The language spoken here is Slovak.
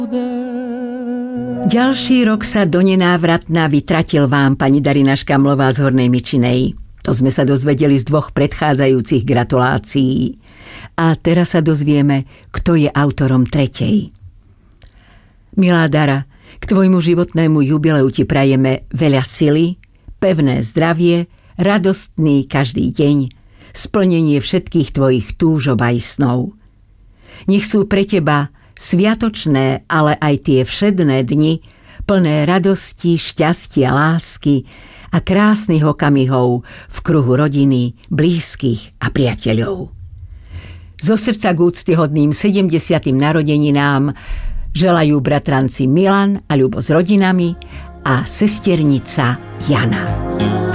Ďalší rok sa do nenávratna vytratil vám, pani Darina Škamlová z Hornej Mičinej. To sme sa dozvedeli z 2 predchádzajúcich gratulácií. A teraz sa dozvieme, kto je autorom 3. Milá Dara, k tvojmu životnému jubileu ti prajeme veľa sily, pevné zdravie, radostný každý deň, splnenie všetkých tvojich túžob aj snov. Nech sú pre teba sviatočné, ale aj tie všedné dni, plné radosti, šťastia, lásky a krásnych okamihov v kruhu rodiny, blízkych a priateľov. Zo srdca k úctyhodným 70. narodeninám želajú bratranci Milan a Ľubo s rodinami a sesternica Jana.